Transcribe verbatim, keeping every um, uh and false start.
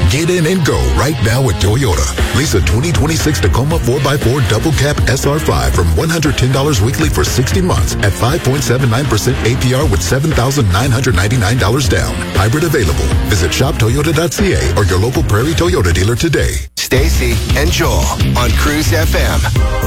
Get in and go right now at Toyota. Lease a twenty twenty-six Tacoma four by four Double Cab S R five from one hundred ten dollars weekly for sixty months at five point seven nine percent A P R with seven thousand nine hundred ninety-nine dollars down. Hybrid available. Visit shop toyota dot c a or your local Prairie Toyota dealer today. Stacy and Joel on Cruise F M.